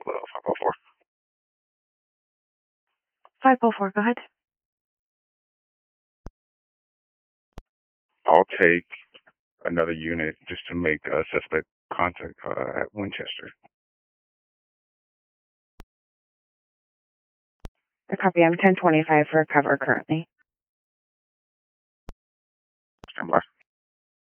504. 504, go ahead. I'll take another unit just to make suspect contact at Winchester. A copy. I'm 1025 for cover currently. Stand by.